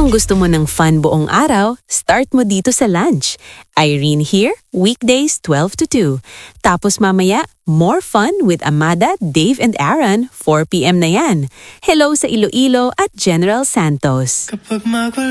Kung gusto mo ng fun buong araw, start mo dito sa lunch. Irene here, weekdays 12 to 2. Tapos mamaya, more fun with Amada, Dave and Aaron, 4 p.m. na yan. Hello sa Iloilo at General Santos.